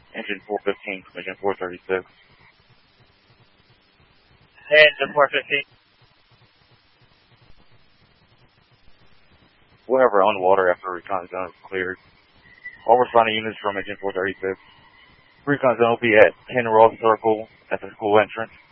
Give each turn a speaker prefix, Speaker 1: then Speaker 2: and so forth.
Speaker 1: Engine 415 from engine 436.
Speaker 2: Engine 415.
Speaker 1: We'll have her on the water after recon zone is cleared. All responding units from engine 436. Recon zone will be at 10 Ross Circle at the school entrance.